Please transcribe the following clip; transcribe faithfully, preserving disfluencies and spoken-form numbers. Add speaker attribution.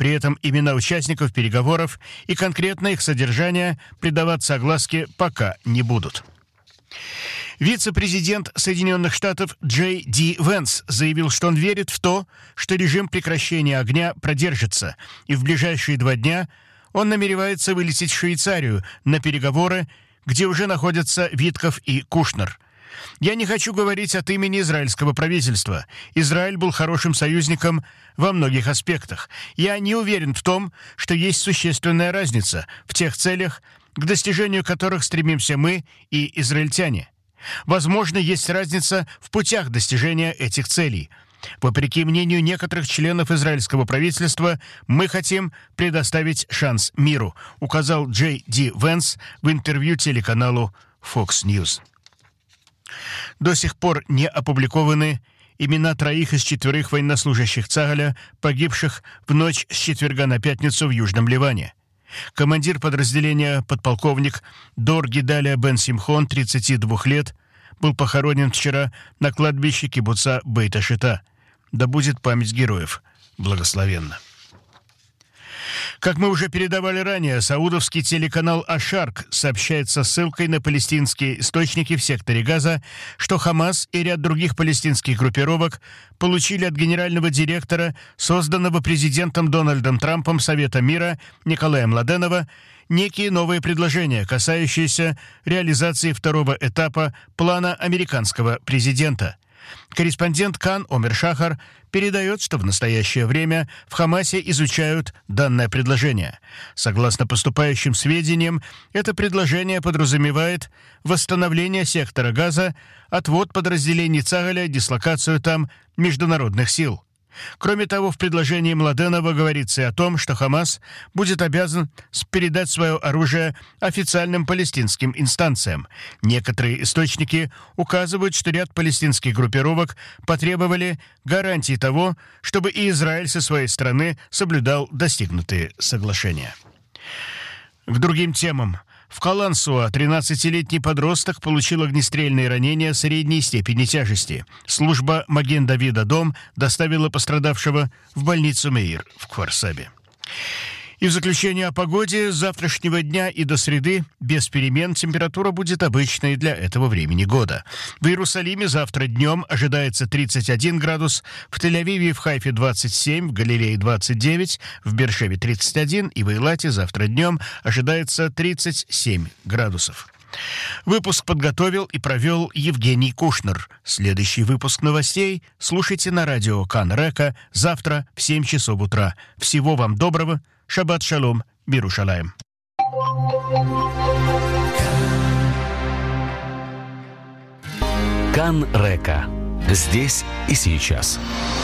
Speaker 1: При этом имена участников переговоров и конкретно их содержание придаваться огласке пока не будут. Вице-президент Соединенных Штатов Джей Ди Венс заявил, что он верит в то, что режим прекращения огня продержится, и в ближайшие два дня он намеревается вылететь в Швейцарию на переговоры, где уже находятся Витков и Кушнер. «Я не хочу говорить от имени израильского правительства. Израиль был хорошим союзником во многих аспектах. Я не уверен в том, что есть существенная разница в тех целях, к достижению которых стремимся мы и израильтяне. Возможно, есть разница в путях достижения этих целей. Вопреки мнению некоторых членов израильского правительства, мы хотим предоставить шанс миру», указал Джей Ди Венс в интервью телеканалу Fox News. До сих пор не опубликованы имена троих из четверых военнослужащих Цагаля, погибших в ночь с четверга на пятницу в Южном Ливане. Командир подразделения подполковник Дор Гидалия Бен Симхон, тридцати двух лет, был похоронен вчера на кладбище кибуца Бейт-Ашита. Да будет память героев благословенна. Как мы уже передавали ранее, саудовский телеканал «Ашарк» сообщает со ссылкой на палестинские источники в секторе Газа, что Хамас и ряд других палестинских группировок получили от генерального директора, созданного президентом Дональдом Трампом Совета мира Николая Младенова, некие новые предложения, касающиеся реализации второго этапа плана американского президента. Корреспондент Кан Омер Шахар передает, что в настоящее время в Хамасе изучают данное предложение. Согласно поступающим сведениям, это предложение подразумевает восстановление сектора Газа, отвод подразделений Цагаля, дислокацию там международных сил. Кроме того, в предложении Младенова говорится и о том, что Хамас будет обязан передать свое оружие официальным палестинским инстанциям. Некоторые источники указывают, что ряд палестинских группировок потребовали гарантии того, чтобы и Израиль со своей стороны соблюдал достигнутые соглашения. К другим темам. В Калансуа тринадцатилетний подросток получил огнестрельные ранения средней степени тяжести. Служба Маген-Давид-Адом доставила пострадавшего в больницу Меир в Кфар-Сабе. И в заключение о погоде: с завтрашнего дня и до среды без перемен температура будет обычной для этого времени года. В Иерусалиме завтра днем ожидается тридцать один градус, в Тель-Авиве и в Хайфе двадцать семь, в Галилее двадцать девять, в Беэр-Шеве тридцать один и в Эйлате завтра днем ожидается тридцать семь градусов. Выпуск подготовил и провел Евгений Кушнер. Следующий выпуск новостей слушайте на радио Кан Река завтра в семь часов утра. Всего вам доброго. Шаббат шалом, Бирушалаем.
Speaker 2: Кан Река. Здесь и сейчас.